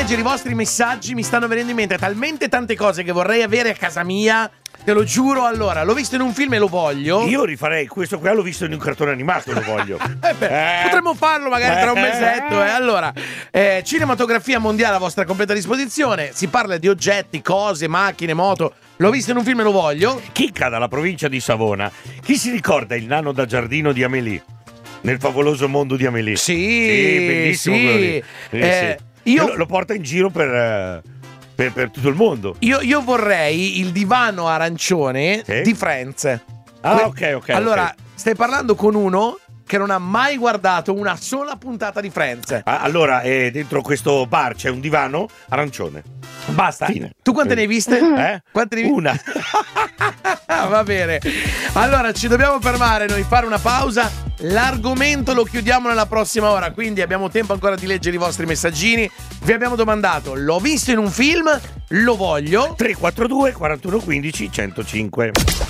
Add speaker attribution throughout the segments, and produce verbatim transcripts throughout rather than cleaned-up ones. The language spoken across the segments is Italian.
Speaker 1: leggere i vostri messaggi mi stanno venendo in mente talmente tante cose che vorrei avere a casa mia. Te lo giuro. Allora, l'ho visto in un film e lo voglio.
Speaker 2: Io rifarei questo qua, l'ho visto in un cartone animato, lo voglio.
Speaker 1: eh beh, eh. Potremmo farlo magari tra un mesetto. Eh. Allora, eh, cinematografia mondiale a vostra completa disposizione. Si parla di oggetti, cose, macchine, moto. L'ho visto in un film e lo voglio.
Speaker 2: Chicca dalla provincia di Savona. Chi si ricorda il nano da giardino di Amélie? Nel favoloso mondo di Amélie.
Speaker 1: Sì,
Speaker 2: sì, bellissimo.
Speaker 1: Sì.
Speaker 2: Quello lì. Sì,
Speaker 1: Eh,
Speaker 2: sì.
Speaker 1: io...
Speaker 2: Lo, lo porta in giro per... Per, per tutto il mondo.
Speaker 1: Io, io vorrei il divano arancione
Speaker 2: sì?
Speaker 1: di Friends.
Speaker 2: Ah,
Speaker 1: que-
Speaker 2: ok, ok.
Speaker 1: Allora,
Speaker 2: okay.
Speaker 1: stai parlando con uno che non ha mai guardato una sola puntata di Friends.
Speaker 2: Ah, allora, eh, dentro questo bar c'è un divano arancione.
Speaker 1: Basta.
Speaker 2: Fine.
Speaker 1: Tu quante ne hai viste?
Speaker 2: Eh?
Speaker 1: Quante ne hai viste?
Speaker 2: Una.
Speaker 1: Va bene. Allora, ci dobbiamo fermare noi, fare una pausa. L'argomento lo chiudiamo nella prossima ora, quindi abbiamo tempo ancora di leggere i vostri messaggini. Vi abbiamo domandato: l'ho visto in un film? Lo voglio.
Speaker 2: tre quattro due quarantuno quindici centocinque.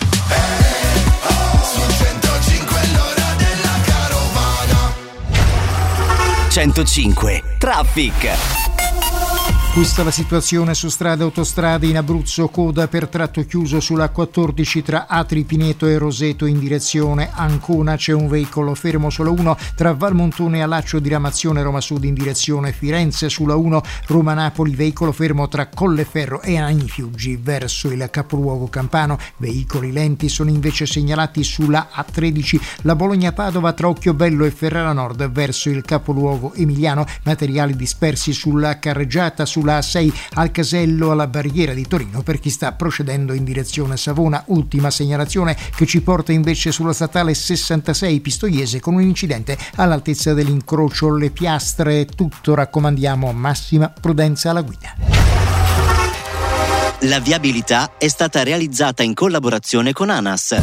Speaker 3: centocinque Traffic.
Speaker 4: Questa è la situazione su strade e autostrade in Abruzzo, coda per tratto chiuso sulla quattordici tra Atri Pineto e Roseto in direzione Ancona, c'è un veicolo fermo sulla uno tra Valmontone e Alaccio Diramazione Roma Sud in direzione Firenze, sulla uno Roma Napoli veicolo fermo tra Colleferro e Agnifiuggi verso il capoluogo campano, veicoli lenti sono invece segnalati sulla A tredici la Bologna Padova tra Occhiobello e Ferrara Nord verso il capoluogo emiliano, materiali dispersi sulla carreggiata sulla A sei al casello alla barriera di Torino per chi sta procedendo in direzione Savona. Ultima segnalazione che ci porta invece sulla statale sessantasei Pistoiese con un incidente all'altezza dell'incrocio Le Piastre. Tutto, raccomandiamo massima prudenza alla guida.
Speaker 3: La viabilità è stata realizzata in collaborazione con ANAS.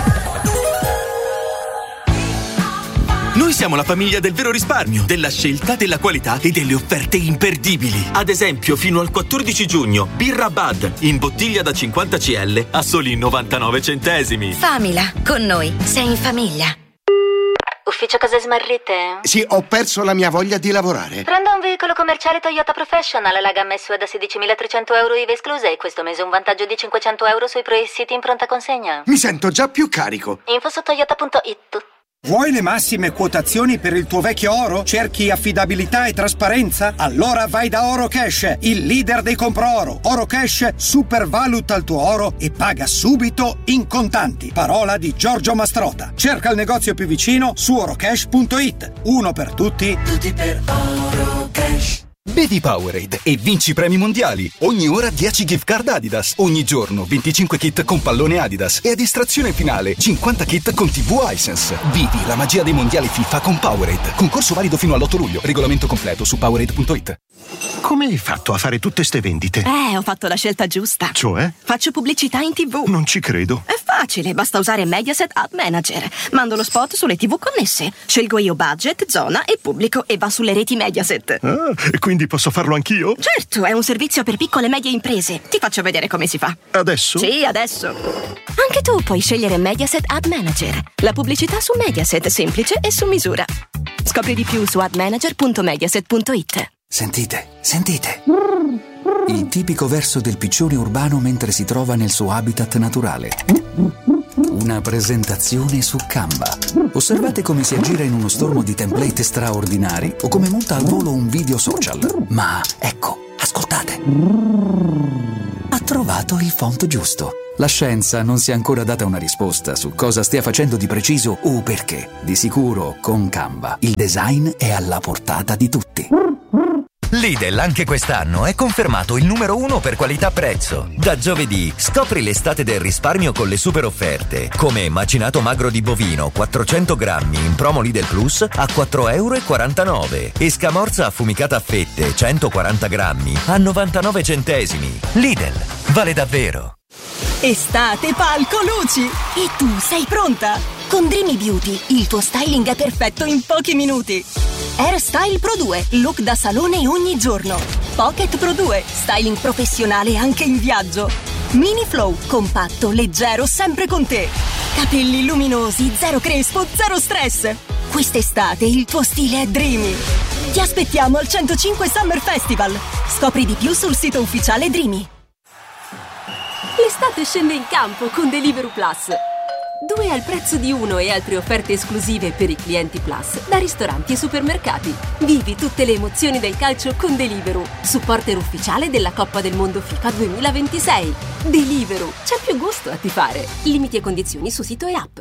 Speaker 5: Noi siamo la famiglia del vero risparmio, della scelta, della qualità e delle offerte imperdibili. Ad esempio, fino al quattordici giugno, birra Bud in bottiglia da cinquanta centilitri a soli novantanove centesimi.
Speaker 6: Famila, con noi sei in famiglia.
Speaker 7: Ufficio cose smarrite?
Speaker 8: Sì, ho perso la mia voglia di lavorare.
Speaker 7: Prendo un veicolo commerciale Toyota Professional, la gamma S U V da sedicimilatrecento euro I V A esclusa e questo mese un vantaggio di cinquecento euro sui pre-siti in pronta consegna.
Speaker 8: Mi sento già più carico.
Speaker 7: Info su toyota punto it.
Speaker 9: Vuoi le massime quotazioni per il tuo vecchio oro? Cerchi affidabilità e trasparenza? Allora vai da Oro Cash, il leader dei compro oro. Oro Cash supervaluta il tuo oro e paga subito in contanti. Parola di Giorgio Mastrota. Cerca il negozio più vicino su orocash punto it. Uno per tutti, tutti per Oro Cash.
Speaker 10: Bevi Powerade e vinci premi mondiali. Ogni ora dieci gift card Adidas. Ogni giorno venticinque kit con pallone Adidas. E ad estrazione finale cinquanta kit con tivù Hisense. Vivi la magia dei mondiali FIFA con Powerade. Concorso valido fino all'otto luglio. Regolamento completo su powerade punto it.
Speaker 11: Come hai fatto a fare tutte ste vendite?
Speaker 12: Eh, ho fatto la scelta giusta.
Speaker 11: Cioè?
Speaker 12: Faccio pubblicità in tivù.
Speaker 11: Non ci credo.
Speaker 12: È facile, basta usare Mediaset Ad Manager. Mando lo spot sulle tivù connesse. Scelgo io budget, zona e pubblico e va sulle reti Mediaset.
Speaker 11: Ah, e quindi posso farlo anch'io?
Speaker 12: Certo, è un servizio per piccole e medie imprese. Ti faccio vedere come si fa.
Speaker 11: Adesso?
Speaker 12: Sì, adesso. Anche tu puoi scegliere Mediaset Ad Manager. La pubblicità su Mediaset, semplice e su misura. Scopri di più su ad manager punto mediaset punto it.
Speaker 13: Sentite, sentite. Il tipico verso del piccione urbano mentre si trova nel suo habitat naturale. Una presentazione su Canva. Osservate come si aggira in uno stormo di template straordinari o come monta al volo un video social. Ma ecco, ascoltate. Ha trovato il font giusto. La scienza non si è ancora data una risposta su cosa stia facendo di preciso o perché. Di sicuro, con Canva, il design è alla portata di tutti.
Speaker 14: Lidl anche quest'anno è confermato il numero uno per qualità-prezzo. Da giovedì scopri l'estate del risparmio con le super offerte, come macinato magro di bovino quattrocento grammi in promo Lidl Plus a quattro e quarantanove euro e scamorza affumicata a fette centoquaranta grammi a novantanove centesimi. Lidl, vale davvero.
Speaker 12: Estate palco luci! E tu sei pronta? Con Dreamy Beauty il tuo styling è perfetto in pochi minuti. Air Style Pro due, look da salone ogni giorno. Pocket Pro due, styling professionale anche in viaggio. Mini Flow, compatto, leggero, sempre con te. Capelli luminosi, zero crespo, zero stress. Quest'estate il tuo stile è Dreamy. Ti aspettiamo al centocinque Summer Festival. Scopri di più sul sito ufficiale Dreamy.
Speaker 15: L'estate scende in campo con Deliveroo Plus. Due al prezzo di uno e altre offerte esclusive per i clienti Plus da ristoranti e supermercati. Vivi tutte le emozioni del calcio con Deliveroo, supporter ufficiale della Coppa del Mondo FIFA duemilaventisei. Deliveroo, c'è più gusto a tifare. Limiti e condizioni su sito e app.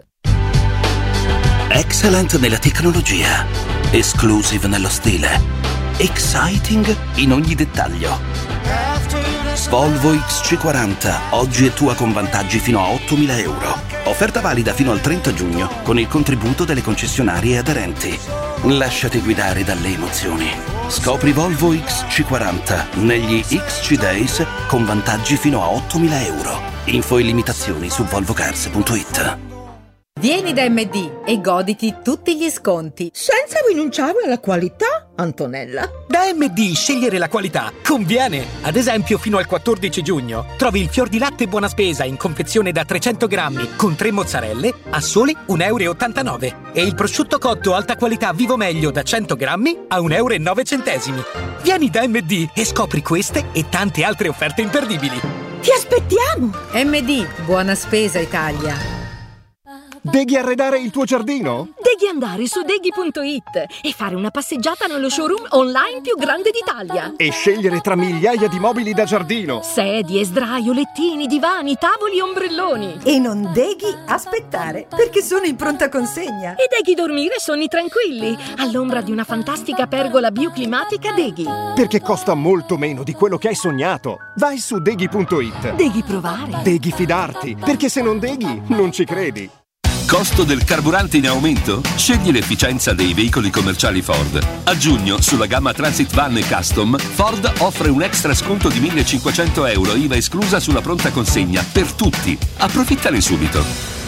Speaker 16: Excellent nella tecnologia, exclusive nello stile, exciting in ogni dettaglio. Volvo X C quaranta, oggi è tua con vantaggi fino a ottomila euro. Offerta valida fino al trenta giugno con il contributo delle concessionarie aderenti. Lasciati guidare dalle emozioni. Scopri Volvo X C quaranta negli X C Days con vantaggi fino a ottomila euro. Info e limitazioni su volvocars punto it.
Speaker 17: Vieni da M D e goditi tutti gli sconti senza rinunciare alla qualità, Antonella.
Speaker 18: Da M D scegliere la qualità conviene. Ad esempio, fino al quattordici giugno trovi il fior di latte buona spesa in confezione da trecento grammi con tre mozzarelle a soli un euro e ottantanove e il prosciutto cotto alta qualità Vivo Meglio da cento grammi a un euro e nove centesimi. Vieni da M D e scopri queste e tante altre offerte imperdibili.
Speaker 17: Ti aspettiamo! M D, buona spesa Italia.
Speaker 19: Devi arredare il tuo giardino?
Speaker 20: Devi andare su deghi punto it e fare una passeggiata nello showroom online più grande d'Italia.
Speaker 19: E scegliere tra migliaia di mobili da giardino.
Speaker 20: Sedie, sdraio, lettini, divani, tavoli e ombrelloni.
Speaker 17: E non devi aspettare, perché sono in pronta consegna.
Speaker 20: E devi dormire sonni tranquilli, all'ombra di una fantastica pergola bioclimatica Deghi.
Speaker 19: Perché costa molto meno di quello che hai sognato. Vai su deghi punto it.
Speaker 20: Devi provare.
Speaker 19: Devi fidarti, perché se non deghi, non ci credi.
Speaker 21: Costo del carburante in aumento? Scegli l'efficienza dei veicoli commerciali Ford. A giugno, sulla gamma Transit Van e Custom, Ford offre un extra sconto di millecinquecento euro I V A esclusa sulla pronta consegna per tutti. Approfittane subito.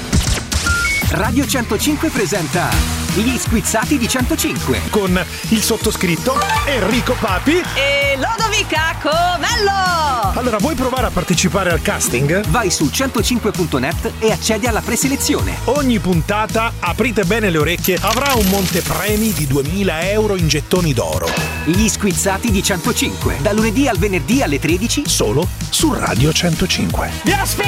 Speaker 18: Radio centocinque presenta Gli Squizzati di centocinque
Speaker 11: con il sottoscritto Enrico Papi
Speaker 12: e Lodovica Comello.
Speaker 11: Allora, vuoi provare a partecipare al casting?
Speaker 18: Vai su centocinque punto net e accedi alla preselezione.
Speaker 11: Ogni puntata, aprite bene le orecchie, avrà un montepremi di duemila euro in gettoni d'oro.
Speaker 18: Gli Squizzati di centocinque, da lunedì al venerdì alle tredici,
Speaker 11: solo su Radio centocinque.
Speaker 18: Vi aspetto!